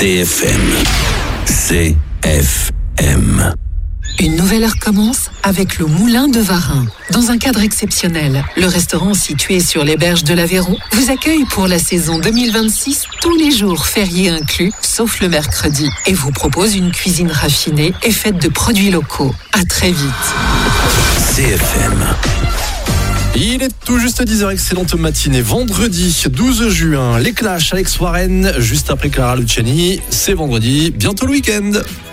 CFM. CFM. Une nouvelle heure commence avec le Moulin de Varin. Dans un cadre exceptionnel, le restaurant situé sur les berges de l'Aveyron vous accueille pour la saison 2026, tous les jours fériés inclus, sauf le mercredi, et vous propose une cuisine raffinée et faite de produits locaux. À très vite. CFM. Il est tout juste 10h, excellente matinée. Vendredi 12 juin, les Clash, Alex Warren, juste après Clara Luciani. C'est vendredi, bientôt le week-end.